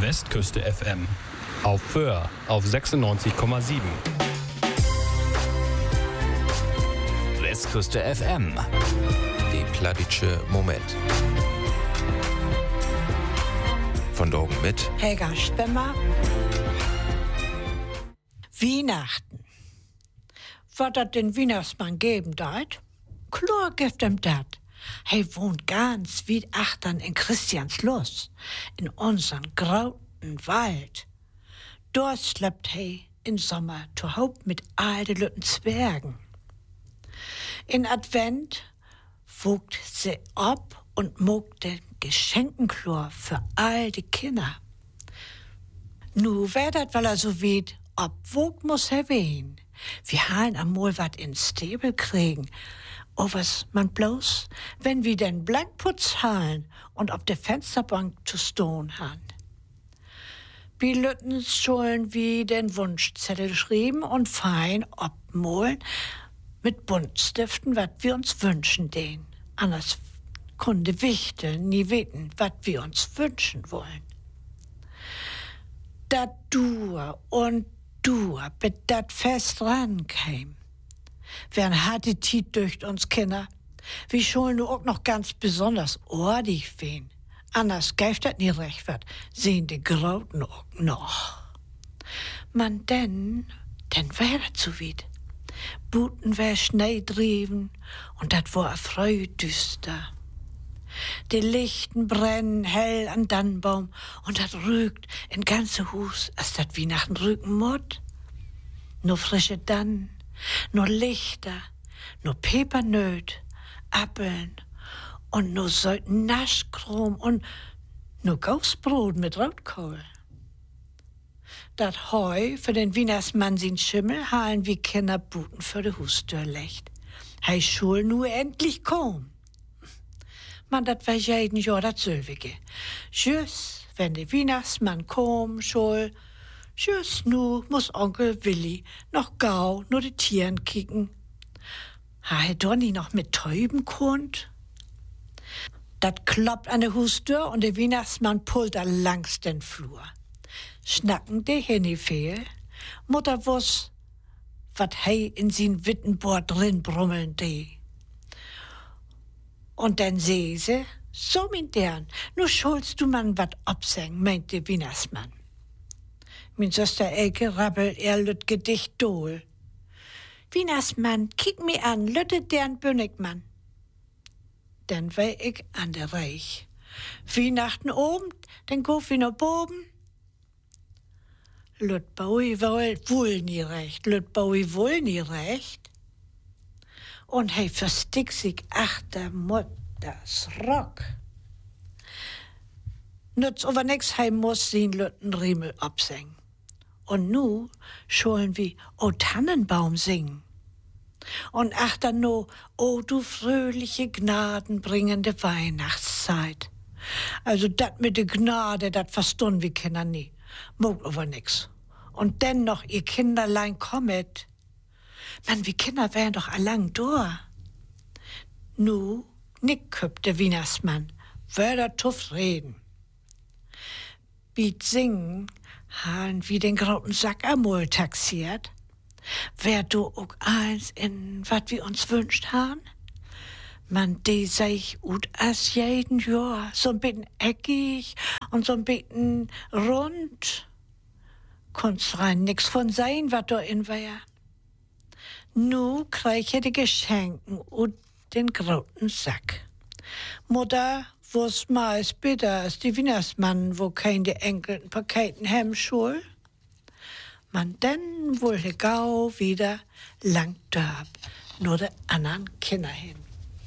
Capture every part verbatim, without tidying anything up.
Westküste F M. Auf Föhr auf sechsundneunzig Komma sieben. Westküste F M. Die Plattitsche Moment. Von Dorgen mit Helga Stemmer. Weihnachten. Was das den Weihnachtsmann geben deit? Klar gibt ihm dat. Hij wohnt ganz weit achtern in Christiansloß, in unseren grauten Wald. Dort schleppt hij in Sommer zu Haupt mit all de lütten Zwergen. In Advent wogt sie ab und mogt den Geschenkenklor für all die Kinder. Nu wär dat, weil er so weit obwogt muss er wehen. Wir halen amol wat in Stäbel kriegen. Oh, was man bloß, wenn wir den Blankputz halen und auf der Fensterbank zu stehen han. Bi Lütten sollen wie den Wunschzettel schrieben und fein obmolen mit Buntstiften, wat wir uns wünschen den. Anders kunde Wichtel nie weten, wat wir uns wünschen wollen. Dat du und du mit dat fest rankäm. Wern harte Tiet durch uns Kinder. Wir sollen nu auch noch ganz besonders ordig wehen. Anders geift dat nie recht wat, sehen die Grauten auch noch. Man denn, denn wär dat so weit. Buten wär Schnee driven und dat war a freu düster. Die Lichten brennen hell an Dannenbaum und dat rügt in ganze Hus, als dat Weihnachten rügen mod. Nur frische Dannen, nur Lichter, nur Pepernöt, Appeln und nur Säuten Naschkrom und nur Gausbrot mit Rotkohl. Dat Heu für den Weihnachtsmann sin Schimmel halen wie Kinder Buten für de Hustür lecht. Hei schul nu endlich kom. Man, dat wär jeden Jahr dat Sölwige. Tschüss, wenn de Weihnachtsmann kom schul, tschüss, nu muss Onkel Willi noch gau nur die Tieren kicken. Ha he Donny noch mit Täuben konnt? Dat kloppt an de Hustür und der Weihnachtsmann pullt da langs den Flur. Schnacken de Henny fehl, Mutter wuss, wat hei in sin Wittenbord drin brummeln de. Und dann seh se, so min dern, nu schulst du man wat obseng, meint der Weihnachtsmann. Min Söster Elke rappelt er lüt Gedicht dohl. Weihnachtsmann, kick mi an, lütte dern Bönnigmann. Dann wär ich an der Reich. Weihnachten oben, dann gof wie no boben. Lüt Baui wohl, wohl nie recht, lüt Baui wohl nie recht. Und hei verstick sich achter Mutters Rock. Nütz aber nix, hei muss sin lütten Riemel absingen. Und nu schollen wie O Tannenbaum singen. Und achter no, o du fröhliche gnadenbringende Weihnachtszeit. Also dat mit de Gnade, dat verstun wir Kinder nie. Mogt aber nix. Und dennoch, ihr Kinderlein kommet. Man, wie Kinder wären doch allang da. Nu, nick köppt der Weihnachtsmann, wär da zufrieden. Biet singen, han wie den grauten Sack amol taxiert. Wär du auch eins in wat wir uns wünscht han? Man, de seich ut as jeden Jahr, so ein bisschen eckig und so ein bisschen rund. Kunst rein nix von sein, wat da in wär. Nu krieg ich die Geschenken und den grauten Sack. Mutter wuss meis bitter als die Weihnachtsmann, wo kein die enkelten Paketen hem schul. Man denn wohl he gau wieder lang dörb, nur de andern Kinder hin.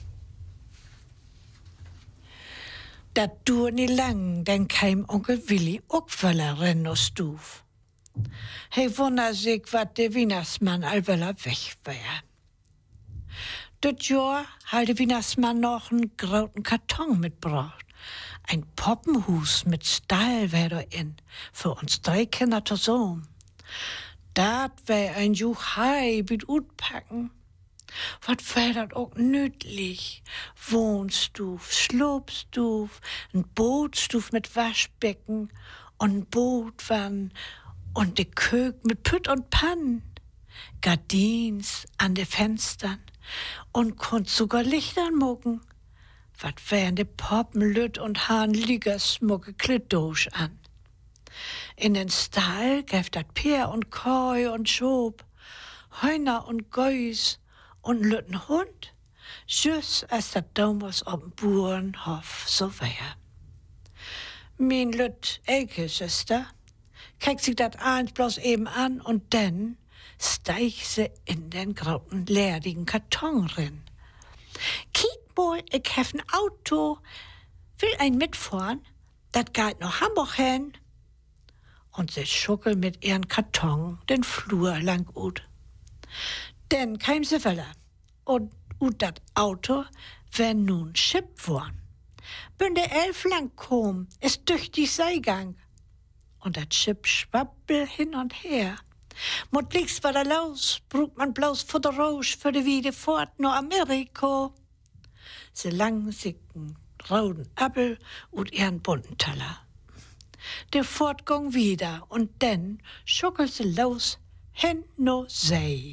Dat dur nie lang, denn kein Onkel Willi ook völler Rennos stuf. He wundert sich, wat der Weihnachtsmann allweller weg wär. Dat Jahr hat der Weihnachtsmann noch einen grauten Karton mitgebracht. Ein Poppenhus mit Stall wär da in, für uns drei Kinder zusammen. Dat wär ein Juchai mit utpacken. Wat wär dat auch nütlich? Wohnstuf, Schlobstuf, ein Bootstuf mit Waschbecken und Boot waren und de Kök mit Pütt und Pann, Gardins an de Fenstern und konnt sogar Lichtern mucken, wat wären de Poppen lütt und han Ligersmucke Klitdosch an. In den Stall gäft dat Peer und Koi und Schob, Heuner und Gäus und lütten Hund, just als dat damals ob'n Burenhof so wär. Min lütt Elke Schwester kijkt sich dat eins bloß eben an und dann steig se in den grauen, leerigen Karton rin. Kiek mal, ich hef ein Auto, will ein mitfahren, dat geht nach Hamburg hin. Und sie schuckel mit ihren Karton den Flur lang ut. Denn käm sie weller und ut dat Auto wär nun Schipp worn. Bin der elf lang kom, ist durch die Seigang. Und dat Schipp schwabbel hin und her. Mut links war da los, brug man bloß vor der Rausch für de Wiede fort nach Amerika. Sie lang sicken rauden Appel und ihren bunten Teller. Der Fortgang wieder und dann schuckelt sie los hin no See.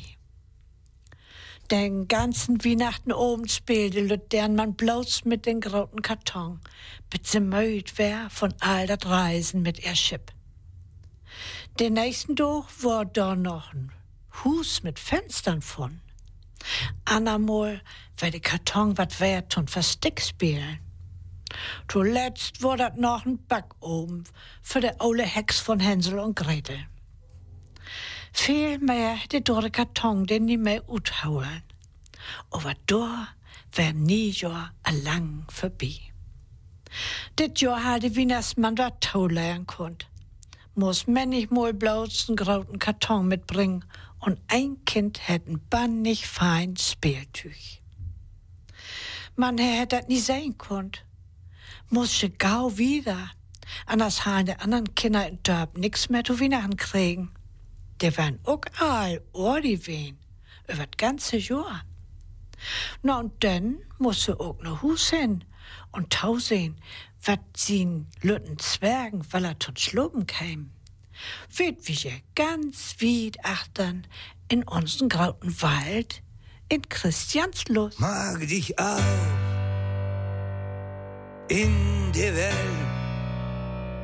Den ganzen Weihnachten oben spielte Lüt deren man bloß mit den grauten Karton, bis sie müd wär von all dat Reisen mit ihr Schipp. Den nächsten Tag war da noch ein Hus mit Fenstern von. Anamol wär de Karton wat wert und verstick spielen. Zuletzt war dat noch ein Backofen für de ole Hex von Hänsel und Gretel. Viel mehr hätte der Karton den nie mehr uthauen. Aber da wär nie Jahr allang vorbei. Dit Jahr hatte Weihnachtsmann dat Tau lernen konnt. Muss manchmal bloß einen grauten Karton mitbringen und ein Kind hätten bannig fein Spieltüch. Man hätte dat nie sein konnt. Muss je gau wieder, anders haben die anderen Kinder in Dörp nix mehr zu Weihnachten kriegen. Die wären auch all Ordi wehen, über das ganze Jahr. Na und dann muss sie auch noch Hus hin und Tau sehen, wat sie'n lütten Zwergen, weil er tot schluben käm. Weht wie je ganz weit achtern in unseren grauten Wald in Christianslust. Mag dich auch in der Welt